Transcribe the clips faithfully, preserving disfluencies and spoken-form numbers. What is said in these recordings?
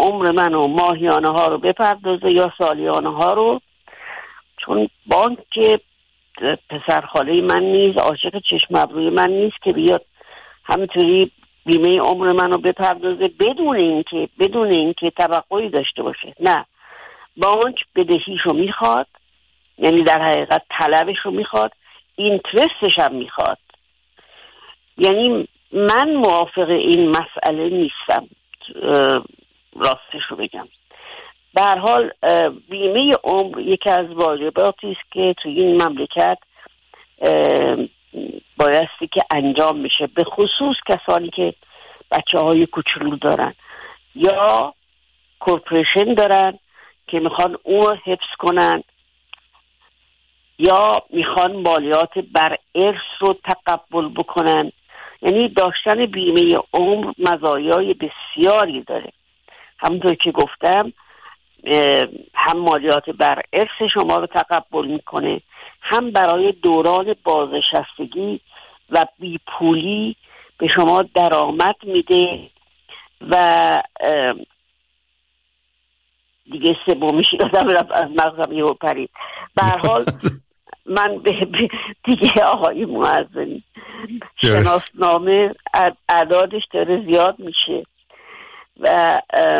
عمر من و ماهیانه ها رو بپردازه یا سالیانه ها رو، چون بانک پسر خاله من نیست، عاشق چشم ابروی من نیست که بیاد همینطوری بیمه عمر منو بپردازه بدون اینکه بدون اینکه توقعی داشته باشه. نه، بانک بدهیشو میخواد، یعنی در حقیقت طلبشو میخواد، اینترستش هم میخواد. یعنی من موافق این مسئله نیستم، راستشو بگم. به هر حال بیمه عمر یکی از واجباتی است که توی این مملکت بایستی که انجام میشه، به خصوص کسانی که بچه های کوچولو دارن یا کورپوریشن دارن که میخوان اون رو حفظ کنن یا میخوان مالیات بر ارث رو تقبل بکنن. یعنی داشتن بیمه عمر مزایای بسیاری داره. همونطور که گفتم هم مالیات بر ارث شما رو تقبل میکنه، هم برای دوران بازنشستگی و بیپولی به شما درآمد میده و دیگه سومیش یادم رفت از مغزم یهو پرید. به هر حال من به دیگه آقای معظمی شناسنامه اعدادش داره زیاد میشه و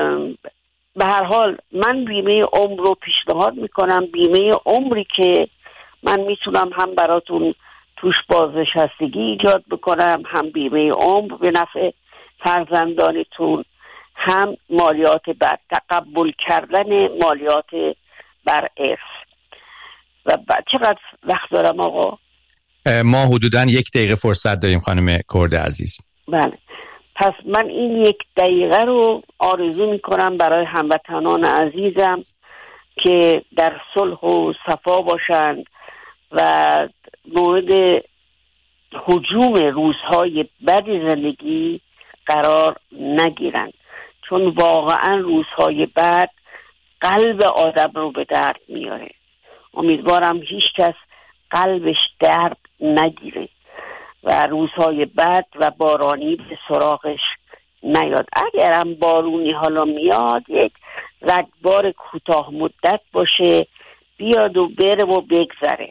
به هر حال من بیمه عمر رو پیشنهاد میکنم، بیمه عمری که من میتونم هم براتون توش بازنشستگی ایجاد بکنم، هم بیمه عمر به نفع فرزندانتون، هم مالیات بر تقبل کردن مالیات بر ارث. و چقدر وقت دارم آقا؟ ما حدوداً یک دقیقه فرصت داریم خانم کرد عزیز. بله، پس من این یک دقیقه رو آرزو میکنم برای هموطنان عزیزم که در صلح و صفا باشند و مورد هجوم روزهای بد زندگی قرار نگیرند، چون واقعا روزهای بد قلب آدم رو به درد میاره. امیدوارم هیچ کس قلبش درد نگیره و روزهای بد و بارانی به سراغش نیاد. اگرم بارونی حالا میاد یک رگبار کوتاه مدت باشه، بیاد و بره و بگذره.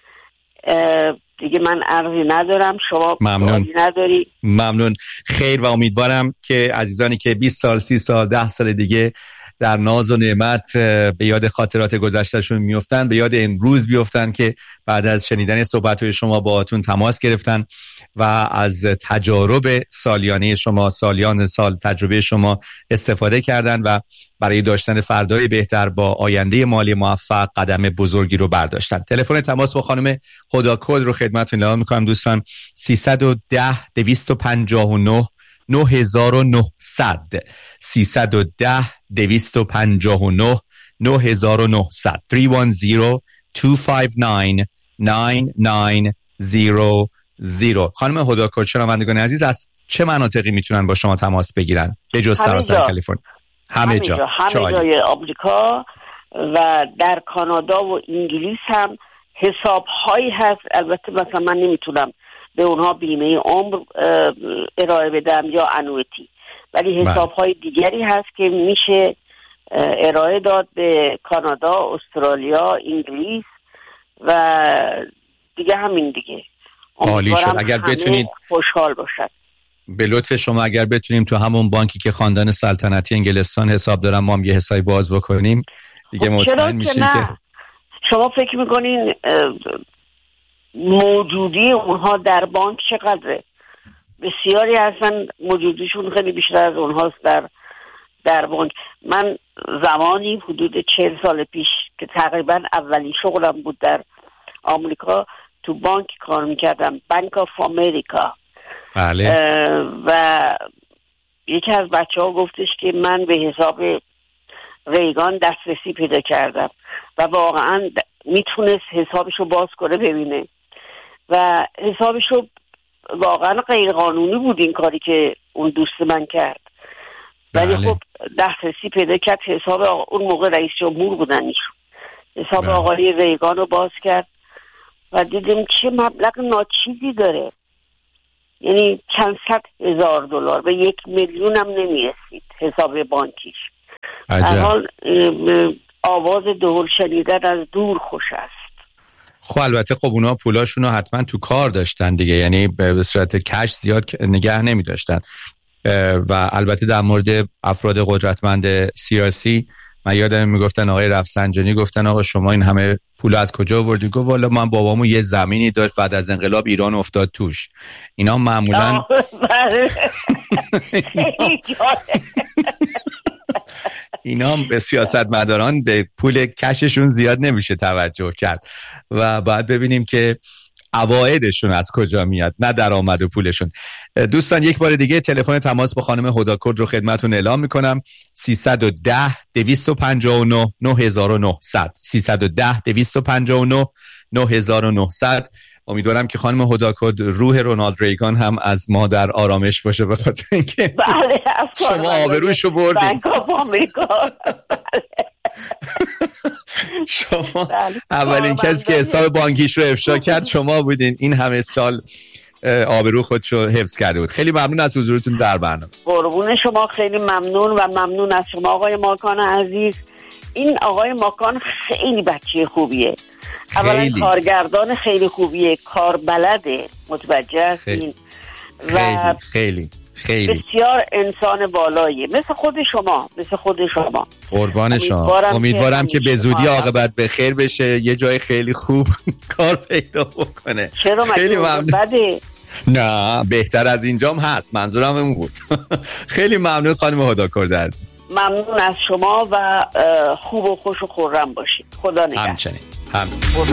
دیگه من عرضی ندارم. شما ممنون نداری؟ ممنون. خیر و امیدوارم که عزیزانی که بیست سال سی سال ده سال دیگه در ناز و نعمت به یاد خاطرات گذشتهشون میفتن، به یاد امروز بیفتن که بعد از شنیدن صحبت‌های شما باهاتون تماس گرفتن و از تجارب سالیانه شما، سالیان سال تجربه شما استفاده کردن و برای داشتن فردای بهتر با آینده مالی موفق قدم بزرگی رو برداشتن. تلفن تماس با خانم هداکل رو خدمتتون اعلام می‌کنم دوستان: سیصد و ده دویست و پنجاه و نه نه هزار و نهصد سیصد و ده دویست و پنجاه و نه نه هزار و نهصد سه یک صفر دو پنج نه نه نه صفر صفر. خانم هداکل، شنوندگان عزیز، از چه مناطقی میتونن با شما تماس بگیرن به جز سراسر کالیفرنیا؟ همه, همه جا, جا. همه جای آمریکا و در کانادا و انگلیس هم حساب هایی هست. البته مثلا من نمیتونم به اونها بیمه عمر ارائه بدم یا انویتی، ولی حساب های دیگری هست که میشه ارائه داد به کانادا، استرالیا، انگلیس و دیگه همین دیگه. عالی شد. اگر بتونید خوشحال باشد. به لطف شما اگر بتونیم تو همون بانکی که خاندان سلطنتی انگلستان حساب دارم ما هم یه حسابی باز بکنیم دیگه مطمئن میشیم که شما فکر میکنین موجودی اونها در بانک چقدره؟ بسیاری هستن موجودیشون خیلی بیشتر از اونهاست در در بانک. من زمانی حدود چهل سال پیش که تقریبا اولین شغلم بود در آمریکا، تو بانک کار میکردم، بانک آف امریکا. بله. و یکی از بچه ها گفتش که من به حساب ریگان دسترسی پیدا کردم و واقعا میتونست حسابشو باز کنه ببینه و حسابشو واقعا غیر قانونی بود این کاری که اون دوست من کرد، ولی بله. خب دسترسی پیدا کرد. حساب آقا... اون موقع رئیس جمهور بودن ایشون، حساب بله. آقای ریگان رو باز کرد و دیدیم چه مبلغ ناچیزی داره، یعنی چند صد هزار دلار، به یک میلیون هم نمیرسید حساب بانکیش. در حال آواز دهل شنیدن از دور خوش است. خب البته خب اونا پولاشون رو حتما تو کار داشتن دیگه، یعنی به صورت کش زیاد نگه نمی داشتن. و البته در مورد افراد قدرتمند سیاسی من یادم میگفتن آقای رفسنجانی گفتن آقا شما این همه پول از کجا آوردی؟ گفت والا من بابامو یه زمینی داشت بعد از انقلاب ایران افتاد توش. اینا معمولا اینا به سیاستمداران به پول کششون زیاد نمیشه توجه کرد و بعد ببینیم که عوایدشون از کجا میاد، نه درآمد و پولشون. دوستان یک بار دیگه تلفن تماس با خانم هدی رو خدمتتون اعلام میکنم: سیصد و ده دویست و پنجاه و نه نه هزار و نهصد سیصد و ده دویست و پنجاه و نه نه هزار و نهصد. امیدوارم که خانم هدی روح رونالد ریگان هم از ما در آرامش باشه، به خاطر اینکه بله شما آبروشو بردید. بانک آف آمریکا شما اولین کسی که حساب بانکیش رو افشا کرد شما بودین. این همه سال آبرو خودشو حفظ کرده بود. خیلی ممنون از حضورتون در برنامه. قربون شما، خیلی ممنون و ممنون از شما آقای ماکان عزیز. این آقای ماکان خیلی بچه خوبیه، اولا کارگردان خیلی خوبیه، کار بلده، متوجه هستین و خیلی خیلی بسیار انسان بالاییه، مثل خود شما مثل خود شما قربان شما. امیدوارم, امیدوارم که به زودی عاقبت به خیر بشه، یه جای خیلی خوب کار پیدا بکنه. چرا خیلی ممنون. بده نه بهتر از اینجام هست، منظورم اون بود. خیلی ممنون خانم هدی عزیز. ممنون از شما و خوب و خوش و خرم باشید. خدا نگهدار. همچنین همچنین.